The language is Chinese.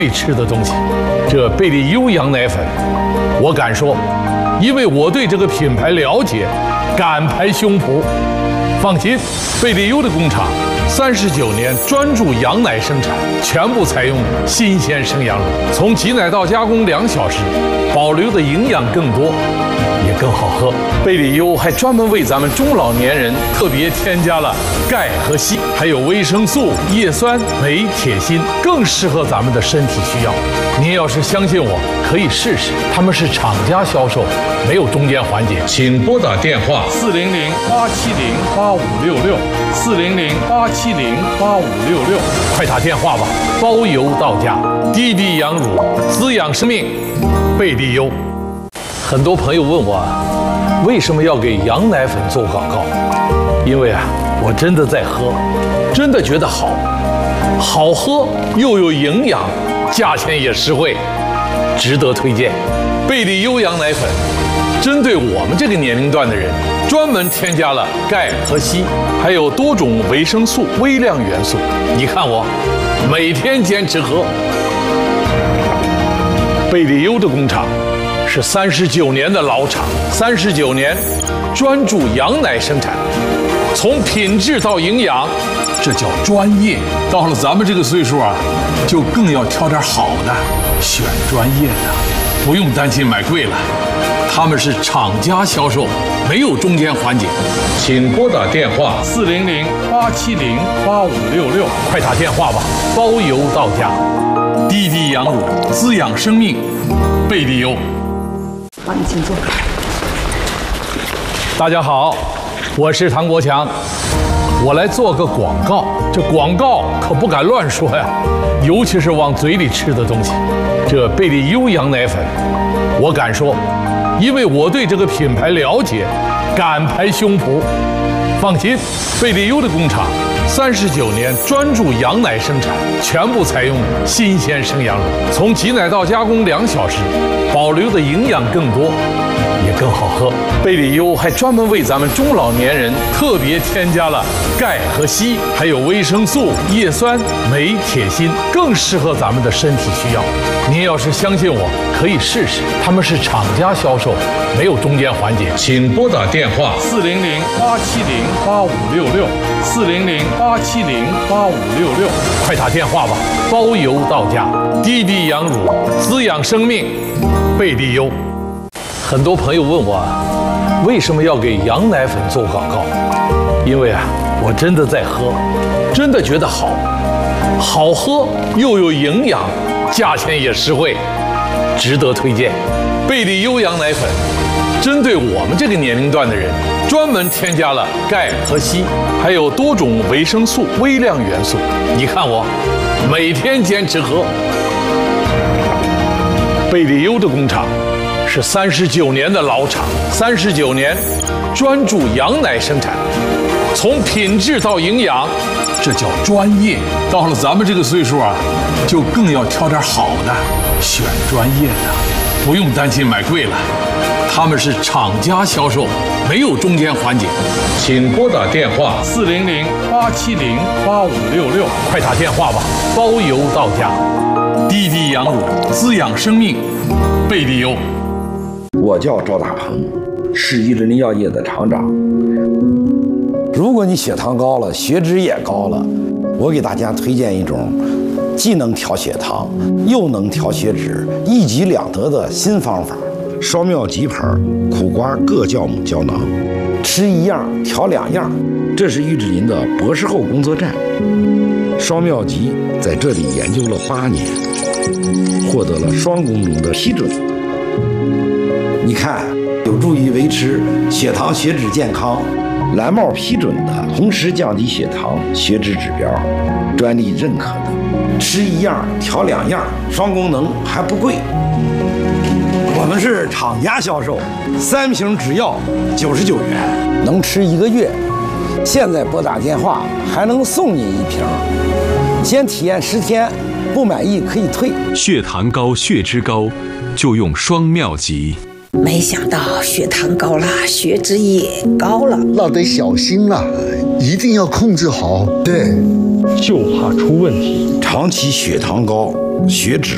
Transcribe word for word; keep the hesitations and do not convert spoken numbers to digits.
最吃的东西，这贝利优羊奶粉，我敢说，因为我对这个品牌了解，敢拍胸脯。放心，贝利优的工厂三十九年专注羊奶生产，全部采用新鲜生羊乳，从挤奶到加工两小时，保留的营养更多，也更好喝。贝利优还专门为咱们中老年人特别添加了钙和硒，还有维生素、叶酸、镁、铁、锌，更适合咱们的身体需要。您要是相信我，可以试试。他们是厂家销售，没有中间环节。请拨打电话四零零八七零八五六六四零零八七零八五六六，快打电话吧，包邮到家。滴滴羊乳，滋养生命，贝利优。很多朋友问我，为什么要给羊奶粉做广告？因为啊，我真的在喝，真的觉得好，好喝又有营养，价钱也实惠，值得推荐。贝利优羊奶粉针对我们这个年龄段的人，专门添加了钙和硒，还有多种维生素、微量元素。你看我每天坚持喝。贝利优的工厂是三十九年的老厂，三十九年专注羊奶生产，从品质到营养，这叫专业。到了咱们这个岁数啊，就更要挑点好的，选专业的，不用担心买贵了。他们是厂家销售，没有中间环节。请拨打电话四零零八七零八五六六，快打电话吧，包邮到家。滴滴羊乳，滋养生命，贝利优。 帮你请坐。 大家好，我是唐国强，我来做个广告。这广告可不敢乱说呀，尤其是往嘴里吃的东西。这贝利优羊奶粉，我敢说，因为我对这个品牌了解，敢拍胸脯。放心，贝利优的工厂三十九年专注羊奶生产，全部采用新鲜生羊乳，从挤奶到加工两小时，保留的营养更多，也更好喝。贝利优还专门为咱们中老年人特别添加了钙和硒，还有维生素、叶酸、镁、铁、锌，更适合咱们的身体需要。您要是相信我，可以试试。他们是厂家销售，没有中间环节。请拨打电话四零零八七零八五六六四零零八七零八五六六，快打电话吧，包邮到家。滴滴羊乳，滋养生命，贝利优。很多朋友问我，为什么要给羊奶粉做广告？因为啊，我真的在喝，真的觉得好，好喝又有营养，价钱也实惠，值得推荐。贝利优羊奶粉针对我们这个年龄段的人，专门添加了钙和硒，还有多种维生素、微量元素。你看我每天坚持喝。贝利优的工厂是三十九年的老厂，三十九年专注羊奶生产，从品质到营养，这叫专业。到了咱们这个岁数啊，就更要挑点好的，选专业的，不用担心买贵了。他们是厂家销售，没有中间环节。请拨打电话四零零八七零八五六六，快打电话吧，包邮到家。滴滴羊乳，滋养生命，贝利优。 我叫赵大鹏，是伊伦药业的厂长。如果你血糖高了，血脂也高了，我给大家推荐一种既能调血糖又能调血脂，一举两得的新方法。双妙吉牌苦瓜各酵母胶囊，吃一样调两样，这是玉志林的博士后工作站。双妙吉在这里研究了八年，获得了双功能的批准。你看，有助于维持血糖血脂健康，蓝帽批准的，同时降低血糖血脂指标，专利认可的，吃一样调两样，双功能还不贵。我们是厂家销售，三瓶只要九十九元，能吃一个月。现在拨打电话还能送你一瓶，先体验十天，不满意可以退。 血糖高、血脂高，就用双妙吉。 没想到血糖高了，血脂也高了， 那得小心了，一定要控制好。 对， 就怕出问题。 长期血糖高、血脂